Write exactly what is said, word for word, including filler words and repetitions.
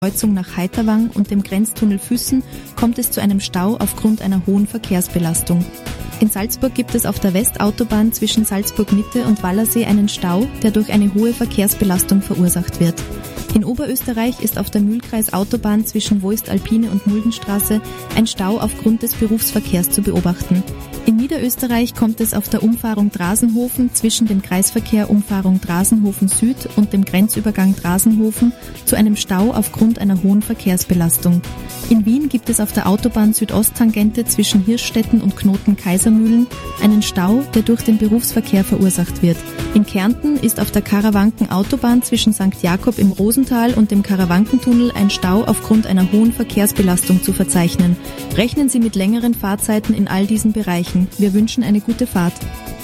Kreuzung nach Heiterwang und dem Grenztunnel Füssen kommt es zu einem Stau aufgrund einer hohen Verkehrsbelastung. In Salzburg gibt es auf der Westautobahn zwischen Salzburg Mitte und Wallersee einen Stau, der durch eine hohe Verkehrsbelastung verursacht wird. In Oberösterreich ist auf der Mühlkreisautobahn zwischen Voest-Alpine und Muldenstraße ein Stau aufgrund des Berufsverkehrs zu beobachten. In Niederösterreich kommt es auf der Umfahrung Drasenhofen zwischen dem Kreisverkehr Umfahrung Drasenhofen Süd und dem Grenzübergang Drasenhofen zu einem Stau aufgrund einer hohen Verkehrsbelastung. In Wien gibt es auf der Autobahn Südosttangente zwischen Hirschstetten und Knoten Kaisermühlen einen Stau, der durch den Berufsverkehr verursacht wird. In Kärnten ist auf der Karawanken-Autobahn zwischen Sankt Jakob im Rosental und dem Karawankentunnel ein Stau aufgrund einer hohen Verkehrsbelastung zu verzeichnen. Rechnen Sie mit längeren Fahrzeiten in all diesen Bereichen. Wir wünschen eine gute Fahrt.